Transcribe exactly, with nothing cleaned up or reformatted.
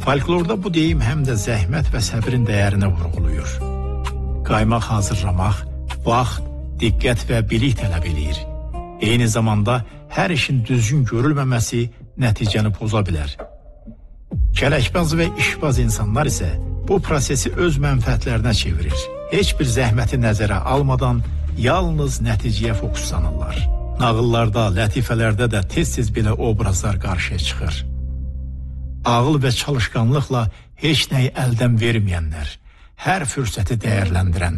Folklorda bu deyim həm də zəhmət və səbrin dəyərinə vurğuluyur. Qaymaq hazırlamaq, vaxt, diqqət və bilik tələb eləyir. Eyni zamanda hər işin düzgün görülməməsi nəticəni poza bilər. Kələkbaz və işbaz insanlar isə bu prosesi öz mənfəətlərinə çevirir. Heç bir zəhməti nəzərə almadan yalnız nəticəyə fokuslanırlar. Nağıllarda, lətifələrdə də tez-tez belə obrazlar qarşıya çıxır. Ağıl və çalışqanlıqla heç nəyi əldən verməyənlər, hər fürsəti dəyərləndirənlər.